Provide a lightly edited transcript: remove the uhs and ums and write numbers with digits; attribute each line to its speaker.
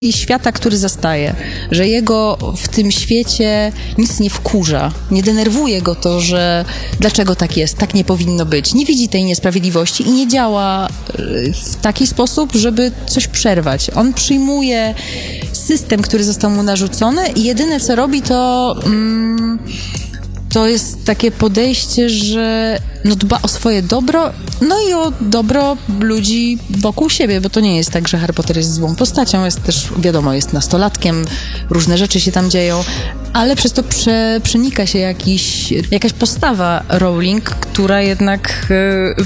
Speaker 1: I świata, który zastaje, że jego w tym świecie nic nie wkurza, nie denerwuje go to, że dlaczego tak jest, tak nie powinno być, nie widzi tej niesprawiedliwości i nie działa w taki sposób, żeby coś przerwać. On przyjmuje system, który został mu narzucony i jedyne co robi to jest takie podejście, że dba o swoje dobro, i o dobro ludzi wokół siebie, bo to nie jest tak, że Harry Potter jest złą postacią, jest też, wiadomo, jest nastolatkiem, różne rzeczy się tam dzieją, ale przez to przenika się jakaś postawa Rowling, która jednak